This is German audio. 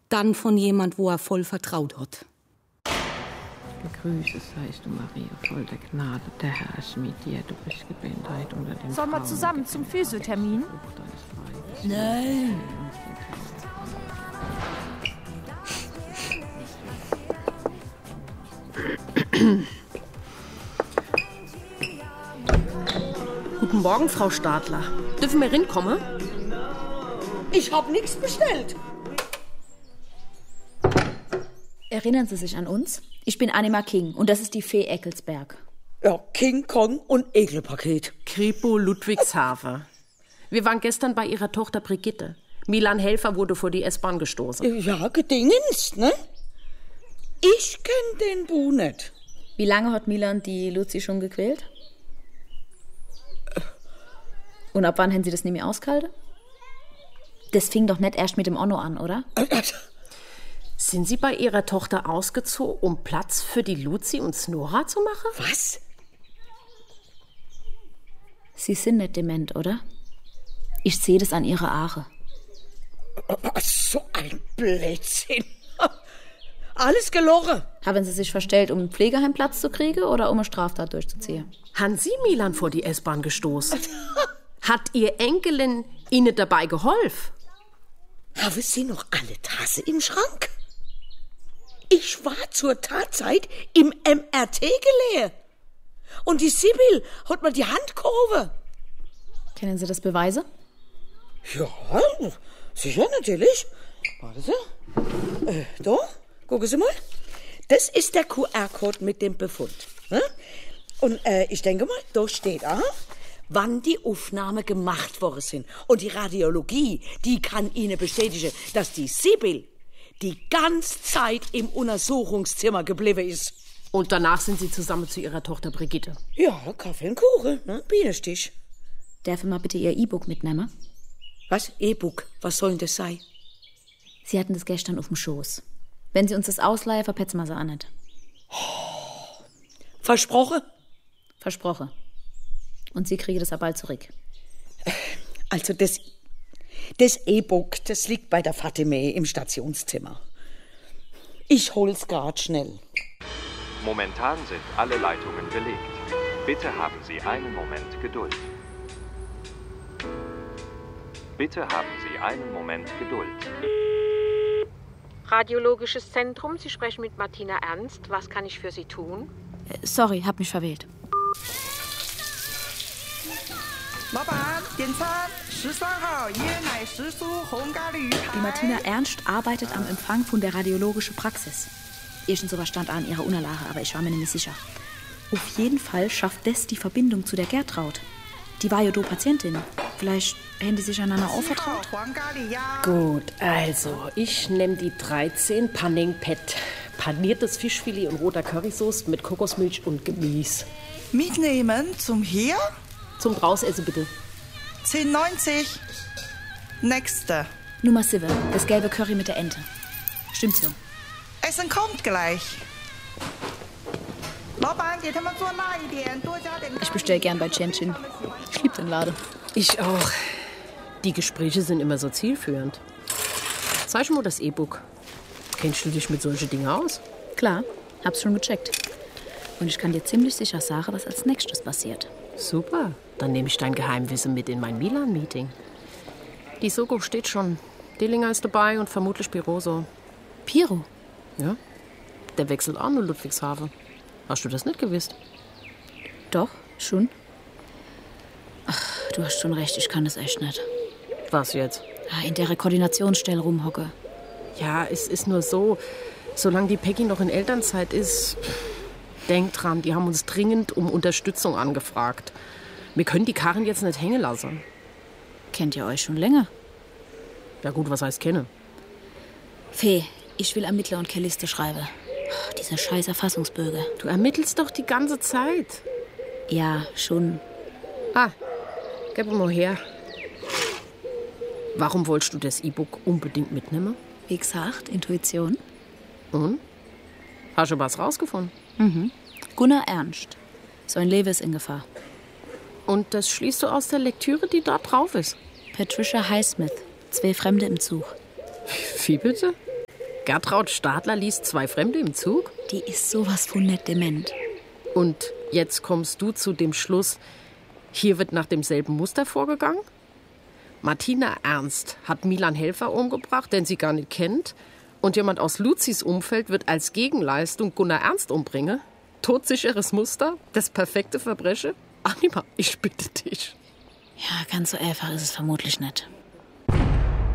dann von jemand, wo er voll vertraut hat. Gegrüßet seist du, Maria, voll der Gnade. Der Herr ist mit dir. Du bist gebenedeit unter den Frauen. Sollen wir zusammen zum Physiothermin? Nein. Guten Morgen, Frau Stadler. Dürfen wir reinkommen? Ich hab nichts bestellt. Erinnern Sie sich an uns? Ich bin Anima King und das ist die Fee Eckelsberg. Ja, King Kong und Ekelpaket. Kripo Ludwigshafen. Wir waren gestern bei Ihrer Tochter Brigitte. Milan Helfer wurde vor die S-Bahn gestoßen. Ja, gedingenst, ne? Ich kenn den Bu nicht. Wie lange hat Milan die Luzi schon gequält? Und ab wann haben Sie das nicht mehr ausgehalten? Das fing doch nicht erst mit dem Onno an, oder? Sind Sie bei Ihrer Tochter ausgezogen, um Platz für die Luzi und Snora zu machen? Was? Sie sind nicht dement, oder? Ich sehe das an Ihrer Aare. So ein Blödsinn. Alles gelogen. Haben Sie sich verstellt, um einen Pflegeheimplatz zu kriegen oder um eine Straftat durchzuziehen? Haben Sie Milan vor die S-Bahn gestoßen? Hat Ihr Enkelin Ihnen dabei geholfen? Haben Sie noch alle Tasse im Schrank? Ich war zur Tatzeit im MRT gelehrt. Und die Sibyl hat mir die Hand gehoben. Kennen Sie das Beweise? Ja, sicher, natürlich. Warte Sie. Da, gucken Sie mal. Das ist der QR-Code mit dem Befund. Ne? Und ich denke mal, da steht wann die Aufnahmen gemacht worden sind. Und die Radiologie, die kann Ihnen bestätigen, dass die Sibyl die ganze Zeit im Untersuchungszimmer geblieben ist. Und danach sind Sie zusammen zu Ihrer Tochter Brigitte? Ja, Kaffee und Kuchen, ne? Bienenstich. Darf ich mal bitte Ihr E-Book mitnehmen? Was? E-Book? Was soll denn das sein? Sie hatten das gestern auf dem Schoß. Wenn Sie uns das ausleihen, verpetzen wir sie auch nicht. Versprochen? Versprochen. Und Sie kriegen das auch bald zurück. Also das E-Book, das liegt bei der Fatime im Stationszimmer. Ich hol's grad schnell. Momentan sind alle Leitungen belegt. Bitte haben Sie einen Moment Geduld. Bitte haben Sie einen Moment Geduld. Radiologisches Zentrum, Sie sprechen mit Martina Ernst. Was kann ich für Sie tun? Sorry, hab mich verwählt. Die Martina Ernst arbeitet am Empfang von der radiologischen Praxis. Irgend sowas stand an ihrer Unterlage, aber ich war mir nicht sicher. Auf jeden Fall schafft das die Verbindung zu der Gertraud. Die war ja do Patientin. Vielleicht hätten die sich einander auch vertraut. Gut, also ich nehme die 13 Panning Pet. Paniertes Fischfilet und roter Currysoße mit Kokosmilch und Gemüse. Mitnehmen zum hier? Zum Drausessen bitte. 10,90. Nächste. Nummer 7, das gelbe Curry mit der Ente. Stimmt so. Essen kommt gleich. Ich bestell gern bei Chen-Chin. Ich lieb den Laden. Ich auch. Die Gespräche sind immer so zielführend. Zeig mal das E-Book. Kennst du dich mit solchen Dingen aus? Klar, hab's schon gecheckt. Und ich kann dir ziemlich sicher sagen, was als nächstes passiert. Super, dann nehme ich dein Geheimwissen mit in mein Milan-Meeting. Die Soko steht schon. Dillinger ist dabei und vermutlich Piroso. Piro? Ja, der wechselt auch nur Ludwigshafen. Hast du das nicht gewusst? Doch, schon. Ach, du hast schon recht, ich kann das echt nicht. Was jetzt? In der Koordinationsstelle rumhocke. Ja, es ist nur so, solange die Peggy noch in Elternzeit ist, denk dran, die haben uns dringend um Unterstützung angefragt. Wir können die Karin jetzt nicht hängen lassen. Kennt ihr euch schon länger? Ja gut, was heißt kennen? Fee, ich will Ermittler und Kelliste schreiben. Dieser scheiß Erfassungsbürger. Du ermittelst doch die ganze Zeit. Ja, schon. Gib mal her. Warum wolltest du das E-Book unbedingt mitnehmen? Wie gesagt, Intuition. Und? Hast du was rausgefunden? Mhm. Gunnar Ernst. Sein Leben ist in Gefahr. Und das schließt du aus der Lektüre, die da drauf ist? Patricia Highsmith. 2 Fremde im Zug. Wie bitte? Gertraud Stadler liest 2 Fremde im Zug? Die ist sowas von nett dement. Und jetzt kommst du zu dem Schluss, hier wird nach demselben Muster vorgegangen? Martina Ernst hat Milan Helfer umgebracht, den sie gar nicht kennt. Und jemand aus Luzis Umfeld wird als Gegenleistung Gunnar Ernst umbringen? Todsicheres Muster? Das perfekte Verbrechen? Anima, ich bitte dich. Ja, ganz so einfach ist es vermutlich nicht.